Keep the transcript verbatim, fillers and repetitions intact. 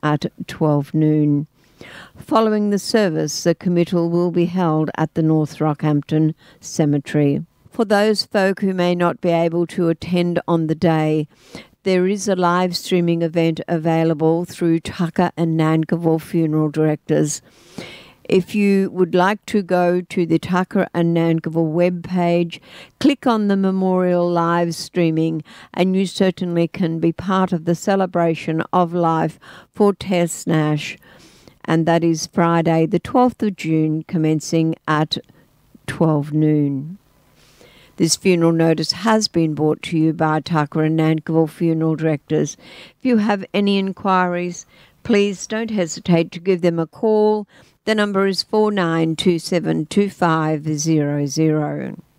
at twelve noon. Following the service, the committal will be held at the North Rockhampton Cemetery. For those folk who may not be able to attend on the day, there is a live streaming event available through Tucker and Nankerville Funeral Directors. If you would like to go to the Tucker and Nankerville webpage, click on the Memorial Live Streaming, and you certainly can be part of the celebration of life for Tess Nash. And that is Friday, the twelfth of June, commencing at twelve noon. This funeral notice has been brought to you by Tucker and Nankerville Funeral Directors. If you have any inquiries, please don't hesitate to give them a call. The number is four nine two seven two five zero zero.